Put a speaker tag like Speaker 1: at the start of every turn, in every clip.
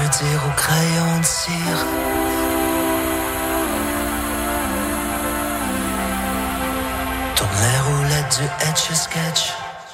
Speaker 1: dire au crayon de cire. Tourne les roulettes du Etch-a-Sketch.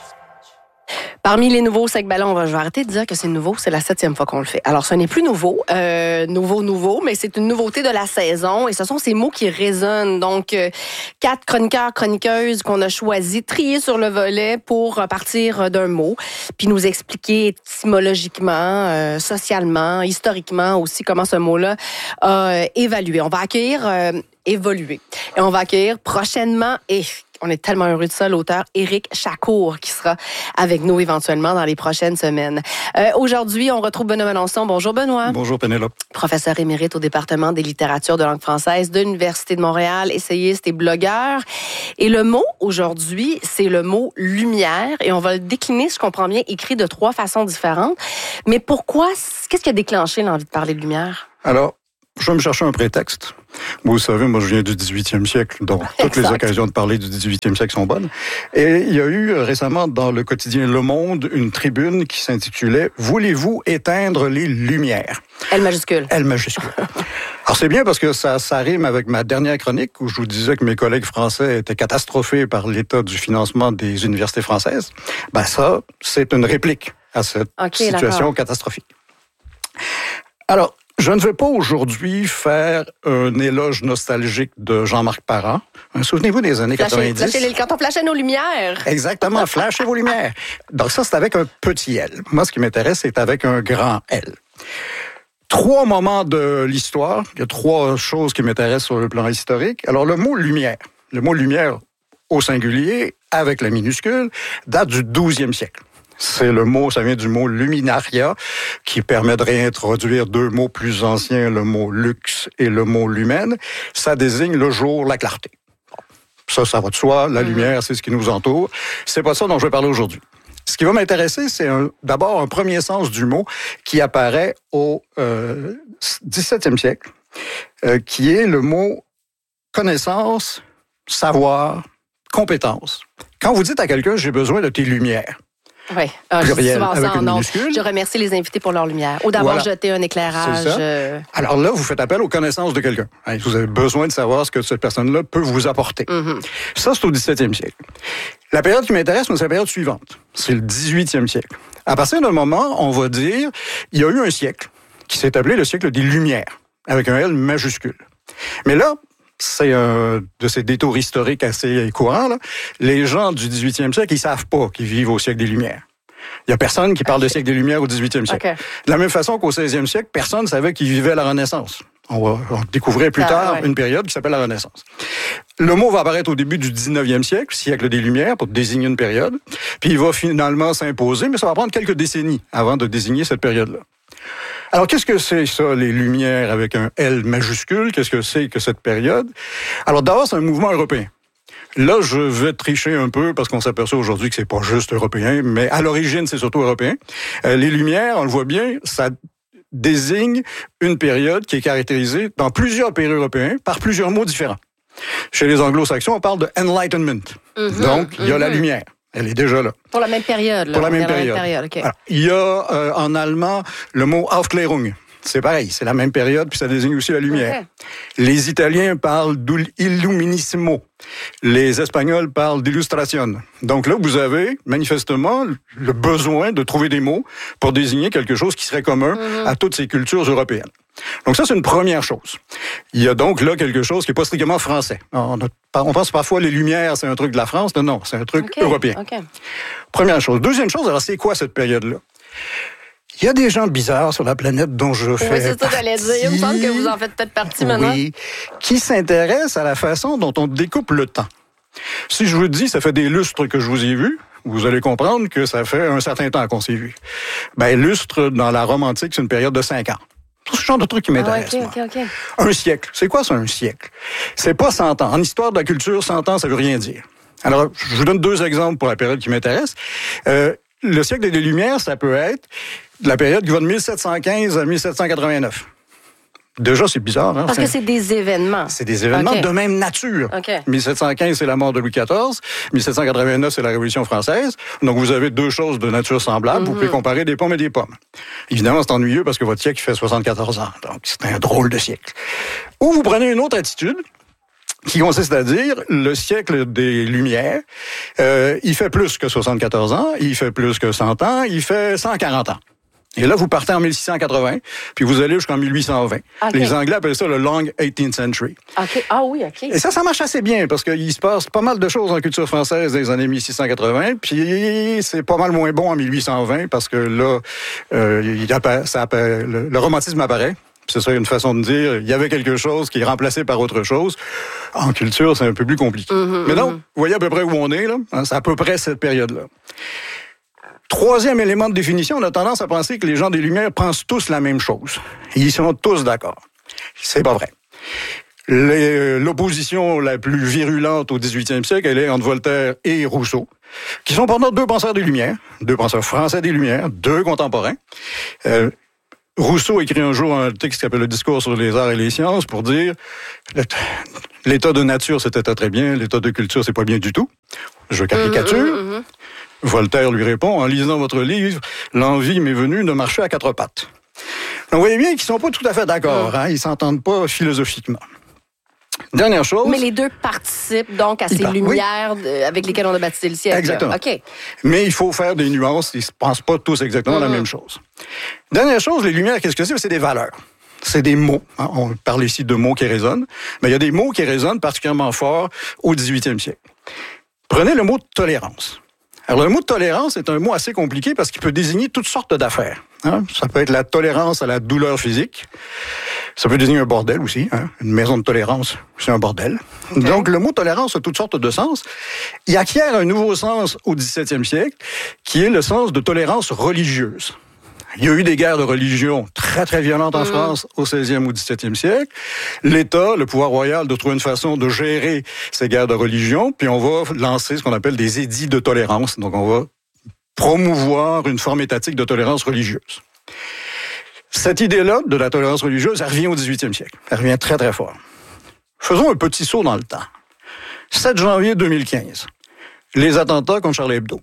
Speaker 2: Parmi les nouveaux sec-ballons, je vais arrêter de dire que c'est nouveau, c'est la 7e fois qu'on le fait. Alors, ce n'est plus nouveau, mais c'est une nouveauté de la saison et ce sont ces mots qui résonnent. Donc, 4 chroniqueurs, chroniqueuses qu'on a choisis, triés sur le volet pour partir d'un mot, puis nous expliquer étymologiquement, socialement, historiquement aussi comment ce mot-là a évolué. On va accueillir... évoluer. Et on va accueillir prochainement, et on est tellement heureux de ça, l'auteur Éric Chacour qui sera avec nous éventuellement dans les prochaines semaines. Aujourd'hui, on retrouve Benoît Melançon. Bonjour Benoît.
Speaker 3: Bonjour Pénélope.
Speaker 2: Professeur émérite au département des littératures de langue française de l'Université de Montréal, essayiste et blogueur. Et le mot aujourd'hui, c'est le mot lumière et on va le décliner, si je comprends bien, écrit de 3 façons différentes. Mais pourquoi, qu'est-ce qui a déclenché l'envie de parler de lumière?
Speaker 3: Alors, je vais me chercher un prétexte. Vous savez, moi, je viens du 18e siècle, donc toutes les occasions de parler du 18e siècle sont bonnes. Et il y a eu récemment dans le quotidien Le Monde une tribune qui s'intitulait « Voulez-vous éteindre les lumières ?»
Speaker 2: L majuscule.
Speaker 3: L majuscule. Alors, c'est bien parce que ça rime avec ma dernière chronique où je vous disais que mes collègues français étaient catastrophés par l'état du financement des universités françaises. Ben ça, c'est une réplique à cette situation catastrophique. Alors, je ne vais pas aujourd'hui faire un éloge nostalgique de Jean-Marc Parent. Souvenez-vous des années 90?
Speaker 2: Quand on flashait nos lumières.
Speaker 3: Exactement, flashez vos lumières. Donc ça, c'est avec un petit L. Moi, ce qui m'intéresse, c'est avec un grand L. 3 moments de l'histoire. Il y a 3 choses qui m'intéressent sur le plan historique. Alors, le mot lumière. Le mot lumière au singulier, avec la minuscule, date du 12e siècle. C'est le mot, ça vient du mot luminaria, qui permet de réintroduire 2 mots plus anciens, le mot lux et le mot lumen. Ça désigne le jour, la clarté. Ça va de soi. La lumière, c'est ce qui nous entoure. C'est pas ça dont je vais parler aujourd'hui. Ce qui va m'intéresser, c'est d'abord un premier sens du mot qui apparaît au 17e siècle, qui est le mot connaissance, savoir, compétence. Quand vous dites à quelqu'un « j'ai besoin de tes lumières »,
Speaker 2: oui,
Speaker 3: pluriel avec une minuscule.
Speaker 2: Je remercie les invités pour leur lumière ou d'avoir jeté un éclairage.
Speaker 3: Alors là, vous faites appel aux connaissances de quelqu'un. Vous avez besoin de savoir ce que cette personne-là peut vous apporter. Mm-hmm. Ça, c'est au 17e siècle. La période qui m'intéresse, c'est la période suivante. C'est le 18e siècle. À partir d'un moment, on va dire, il y a eu un siècle qui s'est appelé le siècle des Lumières, avec un L majuscule. Mais là, c'est de ces détours historiques assez courants, là. Les gens du 18e siècle, ils savent pas qu'ils vivent au siècle des Lumières. Il y a personne qui parle de siècle des Lumières au 18e siècle. Okay. De la même façon qu'au 16e siècle, personne ne savait qu'ils vivaient la Renaissance. On va découvrir plus tard une période qui s'appelle la Renaissance. Le mot va apparaître au début du 19e siècle, siècle des Lumières, pour désigner une période. Puis il va finalement s'imposer, mais ça va prendre quelques décennies avant de désigner cette période-là. Alors, qu'est-ce que c'est ça, les Lumières avec un L majuscule? Qu'est-ce que c'est que cette période? Alors, d'abord, c'est un mouvement européen. Là, je vais tricher un peu parce qu'on s'aperçoit aujourd'hui que c'est pas juste européen, mais à l'origine, c'est surtout européen. Les Lumières, on le voit bien, ça désigne une période qui est caractérisée dans plusieurs pays européens par plusieurs mots différents. Chez les anglo-saxons, on parle de Enlightenment. Donc, il y a la lumière. Elle est déjà là.
Speaker 2: Pour la même période. Là.
Speaker 3: Pour la même période. Okay. Alors, il y a en allemand le mot Aufklärung. C'est pareil, c'est la même période, puis ça désigne aussi la lumière. Okay. Les Italiens parlent d'illuminissimo. Les Espagnols parlent d'illustration. Donc là, vous avez manifestement le besoin de trouver des mots pour désigner quelque chose qui serait commun à toutes ces cultures européennes. Donc ça, c'est une première chose. Il y a donc là quelque chose qui n'est pas strictement français. On pense parfois les Lumières, c'est un truc de la France. Non, c'est un truc européen. Okay. Première chose. Deuxième chose, alors c'est quoi cette période-là? Il y a des gens bizarres sur la planète dont je fais
Speaker 2: c'est ça que j'allais dire. Il me semble que vous en faites peut-être partie maintenant.
Speaker 3: Oui, qui s'intéressent à la façon dont on découpe le temps. Si je vous dis, ça fait des lustres que je vous ai vus, vous allez comprendre que ça fait un certain temps qu'on s'est vus. Ben, lustre, dans la Rome antique, c'est une période de 5 ans. Tout ce genre de trucs qui m'intéressent.
Speaker 2: Okay.
Speaker 3: Un siècle. C'est quoi ça, un siècle? C'est pas 100 ans. En histoire de la culture, 100 ans, ça veut rien dire. Alors, je vous donne 2 exemples pour la période qui m'intéresse. Le siècle des Lumières, ça peut être la période qui va de 1715 à 1789. Déjà, c'est bizarre. Hein?
Speaker 2: Parce que c'est des événements.
Speaker 3: C'est des événements de même nature. 1715, c'est la mort de Louis XIV. 1789, c'est la Révolution française. Donc, vous avez deux choses de nature semblable. Vous pouvez comparer des pommes et des pommes. Évidemment, c'est ennuyeux parce que votre siècle fait 74 ans. Donc, c'est un drôle de siècle. Ou vous prenez une autre attitude qui consiste à dire, le siècle des Lumières, il fait plus que 74 ans, il fait plus que 100 ans, il fait 140 ans. Et là, vous partez en 1680, puis vous allez jusqu'en 1820. Les Anglais appellent ça le Long 18th Century.
Speaker 2: Ah oui, OK.
Speaker 3: Et ça marche assez bien, parce qu'il se passe pas mal de choses en culture française dans les années 1680, puis c'est pas mal moins bon en 1820, parce que là, le romantisme apparaît. C'est ça, une façon de dire, il y avait quelque chose qui est remplacé par autre chose. En culture, c'est un peu plus compliqué. Mais donc, vous voyez à peu près où on est, là. C'est à peu près cette période-là. Troisième élément de définition, on a tendance à penser que les gens des Lumières pensent tous la même chose. Ils sont tous d'accord. C'est pas vrai. L'opposition la plus virulente au 18e siècle, elle est entre Voltaire et Rousseau, qui sont pourtant deux penseurs des Lumières, deux penseurs français des Lumières, deux contemporains. Rousseau écrit un jour un texte qui s'appelle « Le discours sur les arts et les sciences » pour dire « L'état de nature, c'était très bien, l'état de culture, c'est pas bien du tout. » Je caricature. Voltaire lui répond, en lisant votre livre, l'envie m'est venue de marcher à quatre pattes. Donc, vous voyez bien qu'ils ne sont pas tout à fait d'accord, hein? Ils ne s'entendent pas philosophiquement. Dernière chose.
Speaker 2: Mais les deux participent donc à ces lumières avec lesquelles on a baptisé le siècle.
Speaker 3: Exactement.
Speaker 2: OK.
Speaker 3: Mais il faut faire des nuances, ils ne pensent pas tous exactement la même chose. Dernière chose, les lumières, qu'est-ce que c'est? C'est des valeurs. C'est des mots. Hein? On parle ici de mots qui résonnent. Mais il y a des mots qui résonnent particulièrement fort au 18e siècle. Prenez le mot de tolérance. Alors, le mot de tolérance est un mot assez compliqué parce qu'il peut désigner toutes sortes d'affaires. Hein? Ça peut être la tolérance à la douleur physique. Ça peut désigner un bordel aussi. Hein? Une maison de tolérance, c'est un bordel. Okay. Donc, le mot tolérance a toutes sortes de sens. Il acquiert un nouveau sens au 17e siècle, qui est le sens de tolérance religieuse. Il y a eu des guerres de religion très, très violentes en France au 16e ou 17e siècle. L'État, le pouvoir royal, doit trouver une façon de gérer ces guerres de religion, puis on va lancer ce qu'on appelle des édits de tolérance. Donc, on va promouvoir une forme étatique de tolérance religieuse. Cette idée-là, de la tolérance religieuse, elle revient au 18e siècle. Elle revient très, très fort. Faisons un petit saut dans le temps. 7 janvier 2015. Les attentats contre Charlie Hebdo.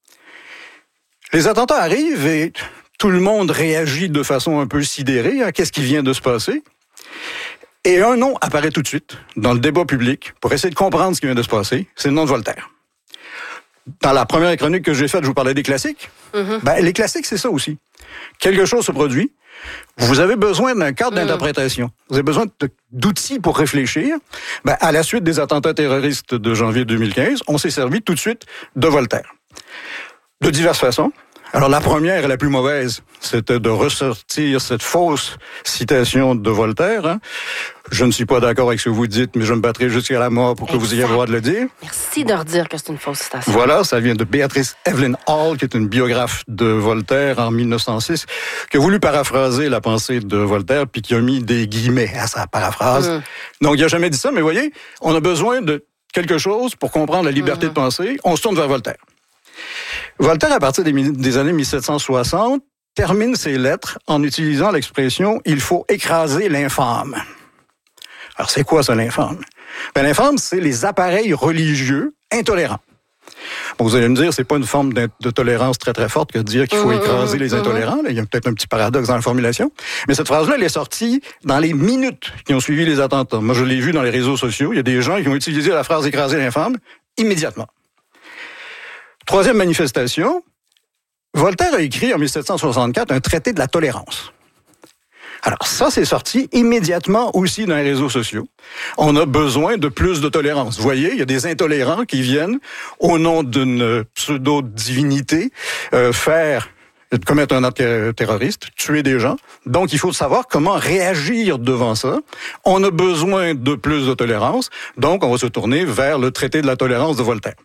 Speaker 3: Les attentats arrivent et tout le monde réagit de façon un peu sidérée à qu'est-ce qui vient de se passer. Et un nom apparaît tout de suite dans le débat public pour essayer de comprendre ce qui vient de se passer. C'est le nom de Voltaire. Dans la première chronique que j'ai faite, je vous parlais des classiques. Les classiques, c'est ça aussi. Quelque chose se produit. Vous avez besoin d'un cadre d'interprétation. Vous avez besoin d'outils pour réfléchir. À la suite des attentats terroristes de janvier 2015, on s'est servi tout de suite de Voltaire. De diverses façons. Alors, la première et la plus mauvaise, c'était de ressortir cette fausse citation de Voltaire. Hein. Je ne suis pas d'accord avec ce que vous dites, mais je me battrai jusqu'à la mort pour que vous ayez le droit de le dire.
Speaker 2: Merci de redire que c'est une fausse citation.
Speaker 3: Voilà, ça vient de Béatrice Evelyn Hall, qui est une biographe de Voltaire en 1906, qui a voulu paraphraser la pensée de Voltaire, puis qui a mis des guillemets à sa paraphrase. Donc, il n'a jamais dit ça, mais vous voyez, on a besoin de quelque chose pour comprendre la liberté de penser. On se tourne vers Voltaire. Voltaire, à partir des années 1760, termine ses lettres en utilisant l'expression « il faut écraser l'infâme ». Alors, c'est quoi ça, l'infâme? L'infâme, c'est les appareils religieux intolérants. Bon, vous allez me dire, c'est pas une forme de tolérance très, très forte que de dire qu'il faut écraser les intolérants. Là, il y a peut-être un petit paradoxe dans la formulation. Mais cette phrase-là, elle est sortie dans les minutes qui ont suivi les attentats. Moi, je l'ai vu dans les réseaux sociaux. Il y a des gens qui ont utilisé la phrase « écraser l'infâme » immédiatement. Troisième manifestation, Voltaire a écrit en 1764 un traité de la tolérance. Alors ça, c'est sorti immédiatement aussi dans les réseaux sociaux. On a besoin de plus de tolérance. Vous voyez, il y a des intolérants qui viennent, au nom d'une pseudo-divinité, commettre un acte terroriste, tuer des gens. Donc, il faut savoir comment réagir devant ça. On a besoin de plus de tolérance. Donc, on va se tourner vers le traité de la tolérance de Voltaire.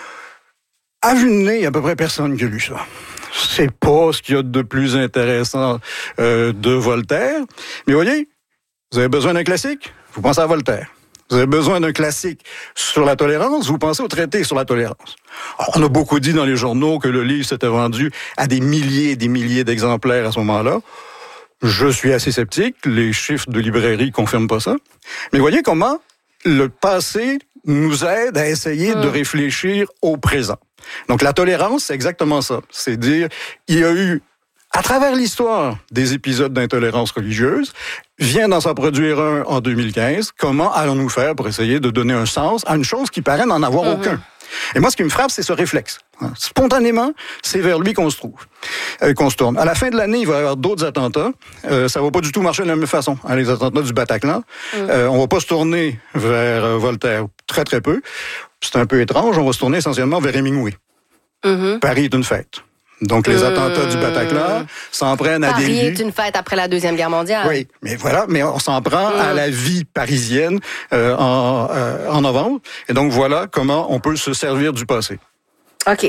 Speaker 3: À vue de nez, il y a à peu près personne qui a lu ça. C'est pas ce qu'il y a de plus intéressant de Voltaire. Mais vous voyez, vous avez besoin d'un classique, vous pensez à Voltaire. Vous avez besoin d'un classique sur la tolérance, vous pensez au traité sur la tolérance. Alors, on a beaucoup dit dans les journaux que le livre s'était vendu à des milliers et des milliers d'exemplaires à ce moment-là. Je suis assez sceptique, les chiffres de librairie confirment pas ça. Mais voyez comment le passé nous aide à essayer de réfléchir au présent. Donc la tolérance, c'est exactement ça. C'est dire, il y a eu, à travers l'histoire, des épisodes d'intolérance religieuse, vient d'en s'en produire un en 2015. Comment allons-nous faire pour essayer de donner un sens à une chose qui paraît n'en avoir aucun? Et moi, ce qui me frappe, c'est ce réflexe. Spontanément, c'est vers lui qu'on se trouve, qu'on se tourne. À la fin de l'année, il va y avoir d'autres attentats. Ça va pas du tout marcher de la même façon. Les attentats du Bataclan, on va pas se tourner vers Voltaire, très très peu. C'est un peu étrange. On va se tourner essentiellement vers Hemingway. Paris est une fête. Donc, les attentats du Bataclan s'en prennent à des lieux.
Speaker 2: Paris est une fête après la Deuxième Guerre mondiale.
Speaker 3: Oui, mais voilà, mais on s'en prend à la vie parisienne en novembre. Et donc, voilà comment on peut se servir du passé.
Speaker 2: OK.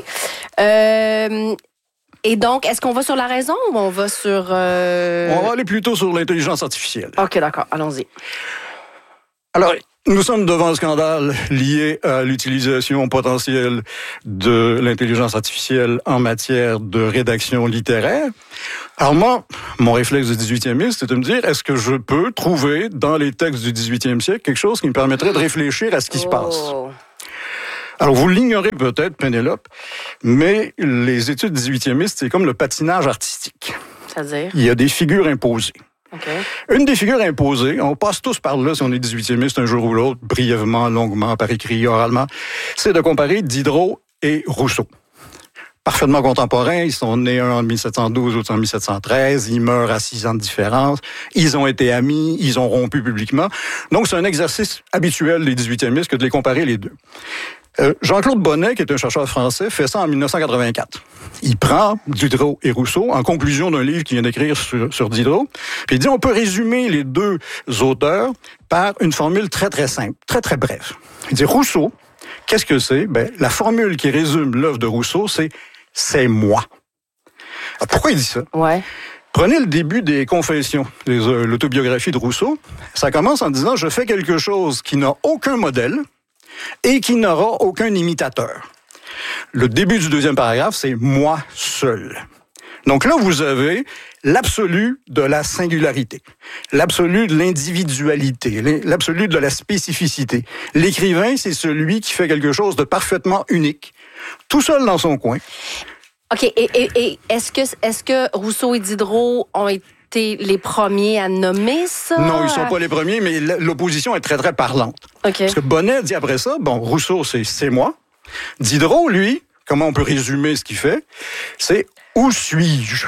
Speaker 2: Et donc, est-ce qu'on va sur la raison ou on va sur...
Speaker 3: On va aller plutôt sur l'intelligence artificielle.
Speaker 2: OK, d'accord. Allons-y.
Speaker 3: Alors, nous sommes devant un scandale lié à l'utilisation potentielle de l'intelligence artificielle en matière de rédaction littéraire. Alors moi, mon réflexe du 18e siècle, c'est de me dire, est-ce que je peux trouver dans les textes du 18e siècle quelque chose qui me permettrait de réfléchir à ce qui se passe? Alors, vous l'ignorez peut-être, Pénélope, mais les études 18e, c'est comme le patinage artistique.
Speaker 2: C'est-à-dire?
Speaker 3: Il y a des figures imposées.
Speaker 2: Okay.
Speaker 3: Une des figures imposées, on passe tous par là si on est 18e, un jour ou l'autre, brièvement, longuement, par écrit, oralement, c'est de comparer Diderot et Rousseau. Parfaitement contemporains, ils sont nés un en 1712, l'autre en 1713, ils meurent à 6 ans de différence, ils ont été amis, ils ont rompu publiquement. Donc c'est un exercice habituel des 18e que de les comparer les deux. Jean-Claude Bonnet, qui est un chercheur français, fait ça en 1984. Il prend Diderot et Rousseau en conclusion d'un livre qu'il vient d'écrire sur Diderot, puis il dit on peut résumer les deux auteurs par une formule très très simple, très très brève. Il dit Rousseau, qu'est-ce que c'est? La formule qui résume l'œuvre de Rousseau, c'est moi. Alors, pourquoi il dit ça?
Speaker 2: Ouais.
Speaker 3: Prenez le début des Confessions, l'autobiographie de Rousseau. Ça commence en disant je fais quelque chose qui n'a aucun modèle et qui n'aura aucun imitateur. Le début du deuxième paragraphe, c'est « moi seul ». Donc là, vous avez l'absolu de la singularité, l'absolu de l'individualité, l'absolu de la spécificité. L'écrivain, c'est celui qui fait quelque chose de parfaitement unique, tout seul dans son coin.
Speaker 2: OK. Et est-ce que Rousseau et Diderot ont été les premiers à nommer ça?
Speaker 3: Non, ils ne sont pas les premiers, mais l'opposition est très, très parlante.
Speaker 2: Okay.
Speaker 3: Parce que Bonnet dit après ça, Rousseau, c'est moi. Diderot, lui, comment on peut résumer ce qu'il fait? C'est « où suis-je » ?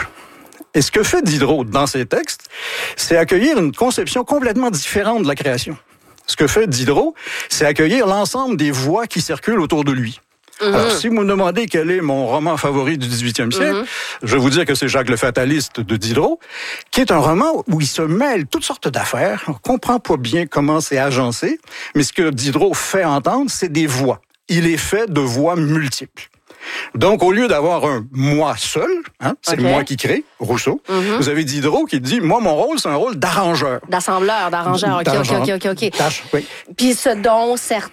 Speaker 3: Et ce que fait Diderot dans ses textes, c'est accueillir une conception complètement différente de la création. Ce que fait Diderot, c'est accueillir l'ensemble des voix qui circulent autour de lui. Alors, si vous me demandez quel est mon roman favori du 18e siècle, je vais vous dire que c'est Jacques le Fataliste de Diderot, qui est un roman où il se mêle toutes sortes d'affaires. On comprend pas bien comment c'est agencé, mais ce que Diderot fait entendre, c'est des voix. Il est fait de voix multiples. Donc, au lieu d'avoir un « moi seul », c'est moi qui crée, Rousseau, vous avez Diderot qui dit « moi, mon rôle, c'est un rôle d'arrangeur ».
Speaker 2: D'assembleur, d'arrangeur, OK.
Speaker 3: Tâche, oui.
Speaker 2: Puis ce dont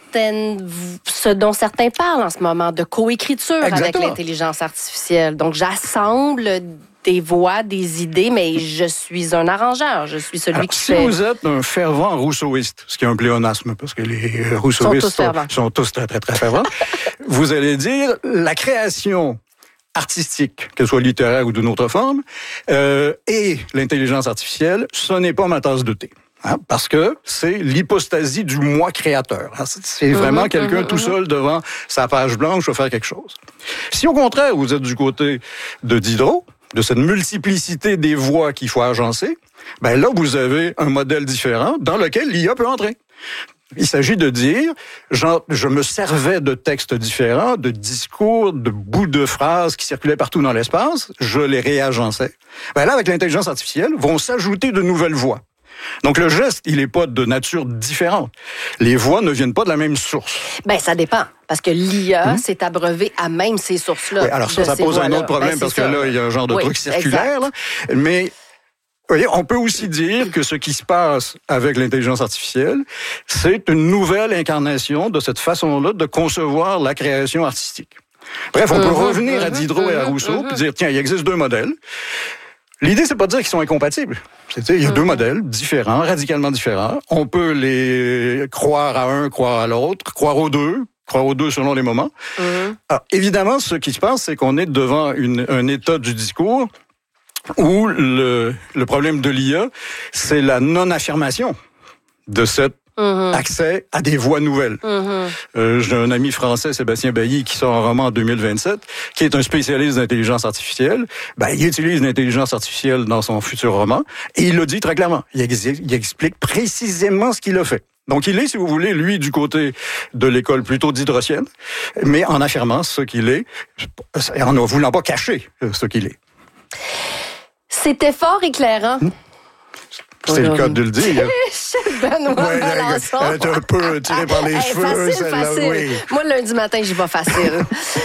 Speaker 2: certains parlent en ce moment, de coécriture avec l'intelligence artificielle. Donc, j'assemble des voix, des idées, mais je suis un arrangeur. Je suis celui qui fait...
Speaker 3: Si vous êtes un fervent rousseauiste, ce qui est un pléonasme, parce que les rousseauistes sont tous très, très, très fervents, vous allez dire la création artistique, qu'elle soit littéraire ou d'une autre forme, et l'intelligence artificielle, ce n'est pas ma tasse de thé. Parce que c'est l'hypostasie du moi créateur. C'est vraiment quelqu'un tout seul devant sa page blanche va faire quelque chose. Si au contraire, vous êtes du côté de Diderot, de cette multiplicité des voix qu'il faut agencer, là, vous avez un modèle différent dans lequel l'IA peut entrer. Il s'agit de dire, je me servais de textes différents, de discours, de bouts de phrases qui circulaient partout dans l'espace, je les réagençais. Là, avec l'intelligence artificielle, vont s'ajouter de nouvelles voix. Donc, le geste, il n'est pas de nature différente. Les voix ne viennent pas de la même source.
Speaker 2: Ça dépend. Parce que l'IA s'est abreuvée à même ces sources-là.
Speaker 3: Oui, alors ça pose un autre problème parce que là, il y a un genre de truc circulaire. Là. Mais, vous voyez, on peut aussi dire que ce qui se passe avec l'intelligence artificielle, c'est une nouvelle incarnation de cette façon-là de concevoir la création artistique. Bref, on peut revenir à Diderot et à Rousseau et dire, tiens, il existe deux modèles. L'idée, c'est pas de dire qu'ils sont incompatibles. Il y a deux modèles différents, radicalement différents. On peut les croire à un, croire à l'autre, croire aux deux selon les moments. Alors, évidemment, ce qui se passe, c'est qu'on est devant un état du discours où le problème de l'IA, c'est la non-affirmation de cet accès à des voix nouvelles. J'ai un ami français, Sébastien Bailly, qui sort un roman en 2027, qui est un spécialiste d'intelligence artificielle. Il utilise l'intelligence artificielle dans son futur roman, et il le dit très clairement. Il explique précisément ce qu'il a fait. Donc, il est, si vous voulez, lui, du côté de l'école plutôt diderottienne, mais en affirmant ce qu'il est, en ne voulant pas cacher ce qu'il est.
Speaker 2: C'était fort éclairant.
Speaker 3: C'est le cas de le dire.
Speaker 2: Benoît Melançon.
Speaker 3: Elle est un peu tirée par les cheveux.
Speaker 2: Facile.
Speaker 3: Oui.
Speaker 2: Moi, le lundi matin, j'y vais facile.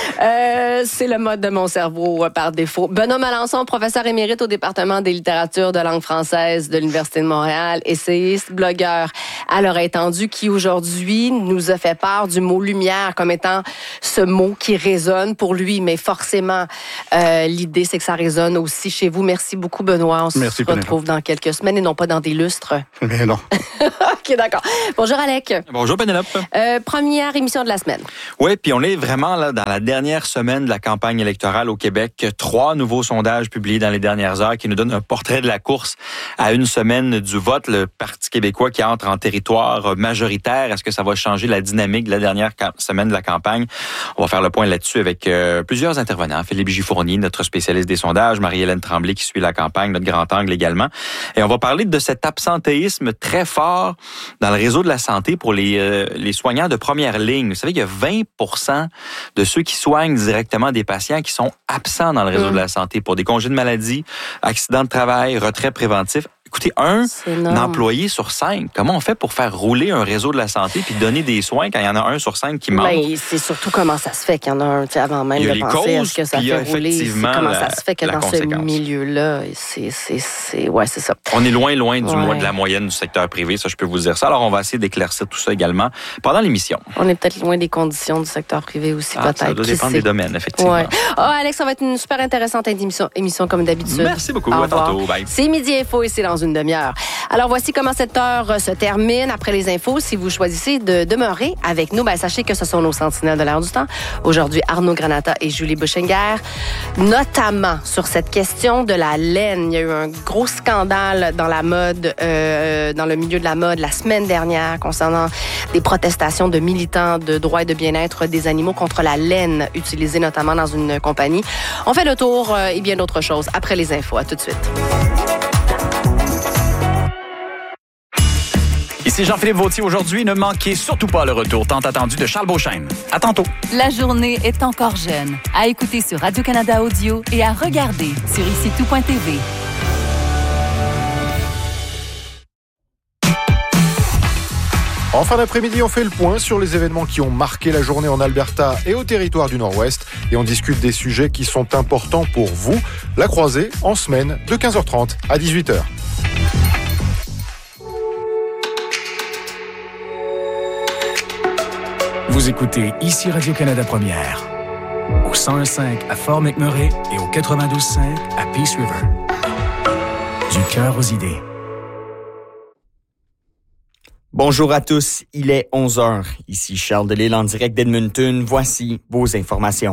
Speaker 2: C'est le mode de mon cerveau par défaut. Benoît Melançon, professeur émérite au département des littératures de langue française de l'Université de Montréal, essayiste, blogueur à l'oreille tendue, qui aujourd'hui nous a fait part du mot lumière comme étant ce mot qui résonne pour lui. Mais forcément, l'idée, c'est que ça résonne aussi chez vous. Merci beaucoup, Benoît. On se retrouve dans quelques semaines et non pas dans des lustres.
Speaker 3: Mais non.
Speaker 2: OK, d'accord. Bonjour, Alec.
Speaker 4: Bonjour, Pénélope.
Speaker 2: Première émission de la semaine.
Speaker 4: Oui, puis on est vraiment là dans la dernière semaine de la campagne électorale au Québec. 3 nouveaux sondages publiés dans les dernières heures qui nous donnent un portrait de la course à une semaine du vote. Le Parti québécois qui entre en territoire majoritaire. Est-ce que ça va changer la dynamique de la dernière semaine de la campagne? On va faire le point là-dessus avec plusieurs intervenants. Philippe Gifournier, notre spécialiste des sondages, Marie-Hélène Tremblay qui suit la campagne, notre grand angle également. Et on va parler de cet absentéisme très fort dans le réseau de la santé pour les soignants de première ligne. Vous savez qu'il y a 20% de ceux qui soignent directement des patients qui sont absents dans le réseau de la santé pour des congés de maladie, accidents de travail, retrait préventif. Écoutez, un employé sur 5, comment on fait pour faire rouler un réseau de la santé puis donner des soins quand il y en a 1 sur 5 qui manque?
Speaker 2: C'est surtout comment ça se fait qu'il y en a un, avant même de penser à ce que ça fait rouler. Comment ça se fait que dans ce milieu-là, c'est ça.
Speaker 4: On est loin de la moyenne du secteur privé, ça je peux vous dire ça. Alors on va essayer d'éclaircir tout ça également pendant l'émission.
Speaker 2: On est peut-être loin des conditions du secteur privé aussi, peut-être. Ça
Speaker 4: doit dépendre des domaines, effectivement.
Speaker 2: Ouais. Alex, ça va être une super intéressante émission comme d'habitude.
Speaker 4: Merci beaucoup, à tantôt. Bye.
Speaker 2: C'est Midi Info et c'est dans une demi-heure. Alors, voici comment cette heure se termine. Après les infos, si vous choisissez de demeurer avec nous, sachez que ce sont nos sentinelles de l'air du temps. Aujourd'hui, Arnaud Granata et Julie Buchinger, notamment sur cette question de la laine. Il y a eu un gros scandale dans la mode, dans le milieu de la mode la semaine dernière concernant des protestations de militants de droits et de bien-être des animaux contre la laine utilisée notamment dans une compagnie. On fait le tour et bien d'autres choses après les infos. À tout de suite.
Speaker 5: Ici Jean-Philippe Vautier. Aujourd'hui, ne manquez surtout pas le retour tant attendu de Charles Beauchesne. À tantôt.
Speaker 6: La journée est encore jeune. À écouter sur Radio-Canada Audio et à regarder sur ICITOU.tv.
Speaker 7: En fin d'après-midi, on fait le point sur les événements qui ont marqué la journée en Alberta et au territoire du Nord-Ouest. Et on discute des sujets qui sont importants pour vous. La croisée en semaine de 15h30 à 18h.
Speaker 8: Vous écoutez ici Radio-Canada Première, au 101.5 à Fort McMurray et au 92.5 à Peace River. Du cœur aux idées.
Speaker 9: Bonjour à tous, il est 11h. Ici Charles Delisle en direct d'Edmonton. Voici vos informations.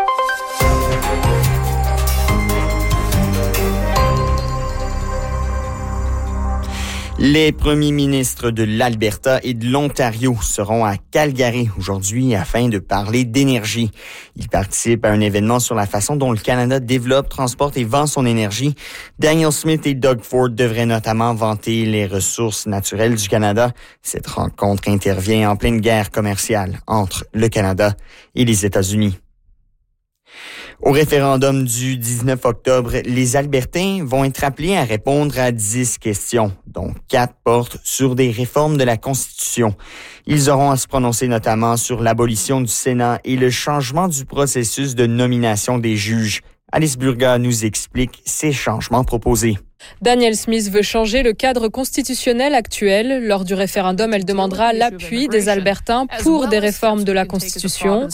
Speaker 9: Les premiers ministres de l'Alberta et de l'Ontario seront à Calgary aujourd'hui afin de parler d'énergie. Ils participent à un événement sur la façon dont le Canada développe, transporte et vend son énergie. Daniel Smith et Doug Ford devraient notamment vanter les ressources naturelles du Canada. Cette rencontre intervient en pleine guerre commerciale entre le Canada et les États-Unis. Au référendum du 19 octobre, les Albertains vont être appelés à répondre à 10 questions, dont 4 portent sur des réformes de la Constitution. Ils auront à se prononcer notamment sur l'abolition du Sénat et le changement du processus de nomination des juges. Alice Burga nous explique ces changements proposés.
Speaker 10: Danielle Smith veut changer le cadre constitutionnel actuel. Lors du référendum, elle demandera l'appui des Albertains pour des réformes de la Constitution.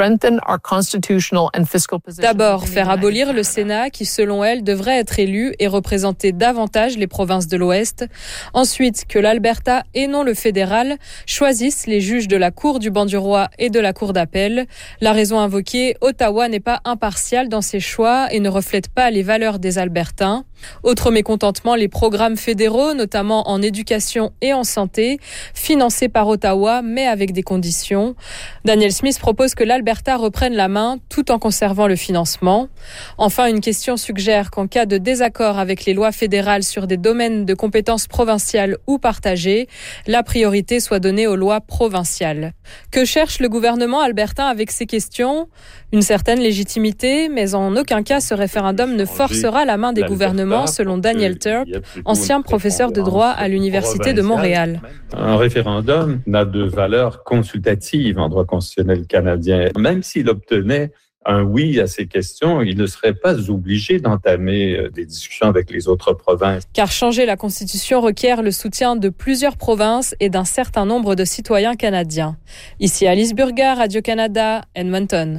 Speaker 10: D'abord, faire abolir le Sénat qui, selon elle, devrait être élu et représenter davantage les provinces de l'Ouest. Ensuite, que l'Alberta et non le fédéral choisissent les juges de la Cour du banc du roi et de la Cour d'appel. La raison invoquée, Ottawa n'est pas impartial dans ses choix et ne reflète pas les valeurs des Albertains. Autre mécontentement, les programmes fédéraux, notamment en éducation et en santé, financés par Ottawa, mais avec des conditions. Danielle Smith propose que l'Alberta reprenne la main tout en conservant le financement. Enfin, une question suggère qu'en cas de désaccord avec les lois fédérales sur des domaines de compétences provinciales ou partagées, la priorité soit donnée aux lois provinciales. Que cherche le gouvernement albertain avec ces questions ? Une certaine légitimité, mais en aucun cas ce référendum ne forcera la main des gouvernements, selon Daniel Turp, ancien professeur de droit à l'Université de Montréal.
Speaker 11: Un référendum n'a de valeur consultative en droit constitutionnel canadien. Même s'il obtenait un oui à ces questions, il ne serait pas obligé d'entamer des discussions avec les autres provinces.
Speaker 10: Car changer la Constitution requiert le soutien de plusieurs provinces et d'un certain nombre de citoyens canadiens. Ici Alice Burger, Radio-Canada, Edmonton.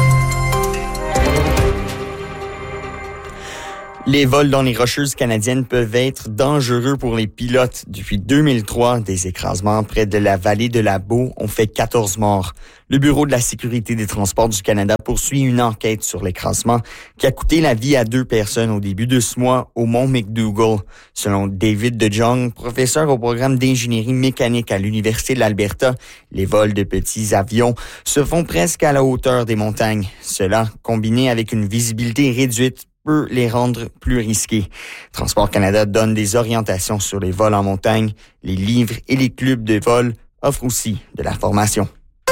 Speaker 9: Les vols dans les Rocheuses canadiennes peuvent être dangereux pour les pilotes. Depuis 2003, des écrasements près de la vallée de la Bow ont fait 14 morts. Le Bureau de la sécurité des transports du Canada poursuit une enquête sur l'écrasement qui a coûté la vie à 2 personnes au début de ce mois au mont McDougall. Selon David De Jong, professeur au programme d'ingénierie mécanique à l'Université de l'Alberta, les vols de petits avions se font presque à la hauteur des montagnes. Cela, combiné avec une visibilité réduite, peut les rendre plus risqués. Transport Canada donne des orientations sur les vols en montagne. Les livres et les clubs de vol offrent aussi de la formation.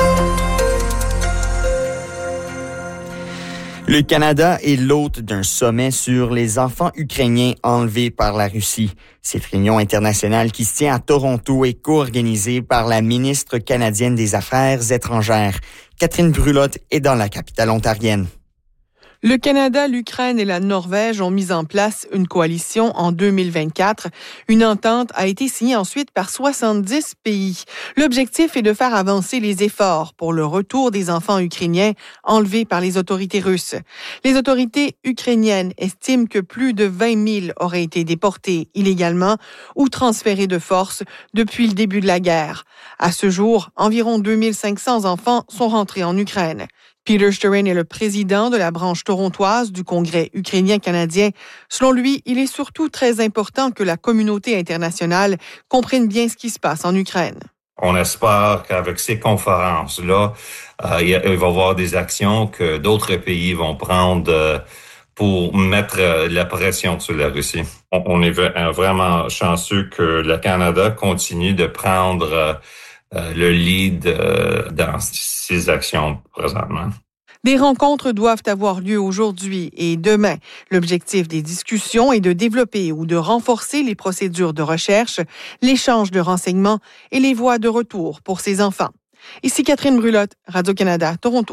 Speaker 9: Le Canada est l'hôte d'un sommet sur les enfants ukrainiens enlevés par la Russie. Cette réunion internationale qui se tient à Toronto est co-organisée par la ministre canadienne des Affaires étrangères. Catherine Brulotte est dans la capitale ontarienne.
Speaker 12: Le Canada, l'Ukraine et la Norvège ont mis en place une coalition en 2024. Une entente a été signée ensuite par 70 pays. L'objectif est de faire avancer les efforts pour le retour des enfants ukrainiens enlevés par les autorités russes. Les autorités ukrainiennes estiment que plus de 20 000 auraient été déportés illégalement ou transférés de force depuis le début de la guerre. À ce jour, environ 2500 enfants sont rentrés en Ukraine. Peter Sturyn est le président de la branche torontoise du Congrès ukrainien-canadien. Selon lui, il est surtout très important que la communauté internationale comprenne bien ce qui se passe en Ukraine.
Speaker 13: On espère qu'avec ces conférences-là, il va y avoir des actions que d'autres pays vont prendre pour mettre la pression sur la Russie. On est vraiment chanceux que le Canada continue de prendre le lead dans ces actions présentement.
Speaker 12: Des rencontres doivent avoir lieu aujourd'hui et demain. L'objectif des discussions est de développer ou de renforcer les procédures de recherche, l'échange de renseignements et les voies de retour pour ces enfants. Ici Catherine Brulotte, Radio-Canada, Toronto.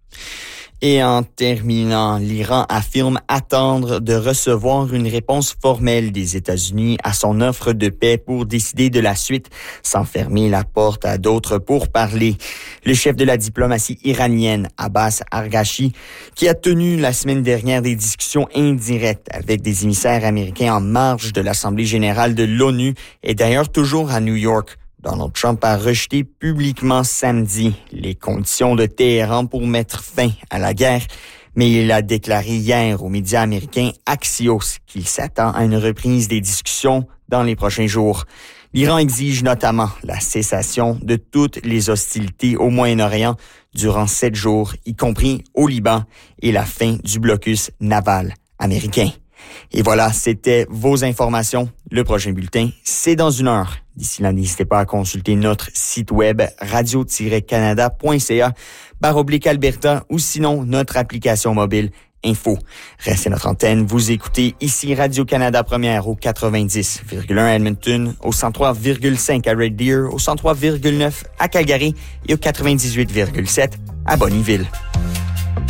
Speaker 9: Et en terminant, l'Iran affirme attendre de recevoir une réponse formelle des États-Unis à son offre de paix pour décider de la suite, sans fermer la porte à d'autres pourparlers. Le chef de la diplomatie iranienne, Abbas Araghchi, qui a tenu la semaine dernière des discussions indirectes avec des émissaires américains en marge de l'Assemblée générale de l'ONU, est d'ailleurs toujours à New York. Donald Trump a rejeté publiquement samedi les conditions de Téhéran pour mettre fin à la guerre, mais il a déclaré hier aux médias américains Axios qu'il s'attend à une reprise des discussions dans les prochains jours. L'Iran exige notamment la cessation de toutes les hostilités au Moyen-Orient durant 7 jours, y compris au Liban, et la fin du blocus naval américain. Et voilà, c'était vos informations. Le prochain bulletin, c'est dans 1 heure. D'ici là, n'hésitez pas à consulter notre site web radio-canada.ca/Alberta ou sinon notre application mobile Info. Restez notre antenne. Vous écoutez ici Radio-Canada Première au 90,1 à Edmonton, au 103,5 à Red Deer, au 103,9 à Calgary et au 98,7 à Bonnyville.